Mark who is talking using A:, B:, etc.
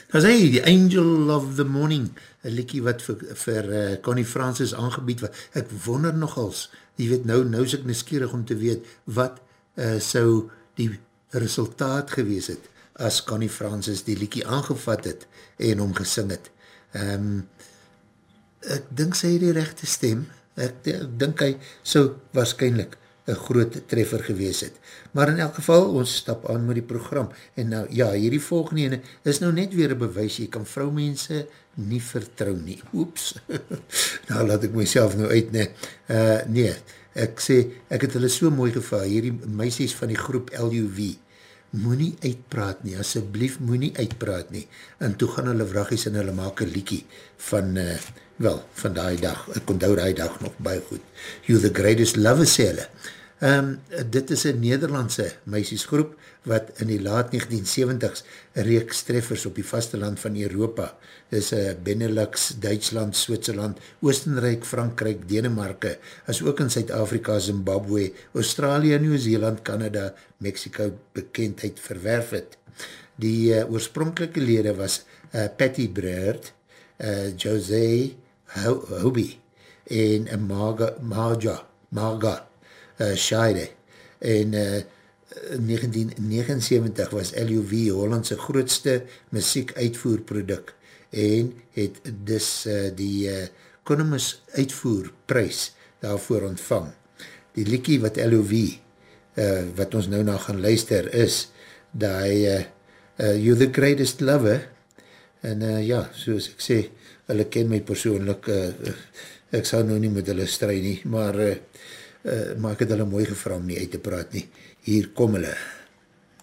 A: As hy, The Angel of the Morning, een liekie wat vir Connie Francis aangebied was, ek wonder nogals, jy weet nou is ek nuuskierig om te weet, wat sou die resultaat gewees het, as Connie Francis die liekie aangevat het, en hom gesing het. Ek dink sy het die rechte stem, ek dink hy sou waarskynlik een groot treffer gewees het. Maar in elk geval, ons stap aan met die program. En nou, ja, hierdie volgende ene is nou net weer een bewys, jy kan vroumense nie vertrou nie. Oeps, nou laat ek myself nou uit, nee, ek sê, ek het hulle so mooi gevra, hierdie meisies van die groep LUV, moenie uitpraat nie, asseblief moenie uitpraat nie, en toe gaan hulle vragies en hulle maak een liekie van, van die dag, ek onthou die dag nog baie goed, You're the Greatest Lover, sê hulle. Dit is een Nederlandse meisiesgroep, wat in die laat 1970s reeks treffers op die vasteland van Europa, dis Benelux, Duitsland, Switserland, Oostenrijk, Frankrijk, Denemarke, as ook in Suid-Afrika, Zimbabwe, Australië, Nieuw-Zeeland, Canada, Mexico bekendheid verwerf het. Die oorspronkelike lede was Patty Breert, Jose Hobie en Marga Scheide. En 1979 was LUV Hollandse grootste muziek uitvoerproduk en het dus die Economus uitvoerprys daarvoor ontvang. Die liekie wat LUV, wat ons nou na gaan luister is, die You're the Greatest Lover, en ja, soos ek sê, hulle ken my persoonlik, ek sal nou nie met hulle stry nie, maar ek het hulle mooi gevra om nie uit te praat nie. Hier kom hulle.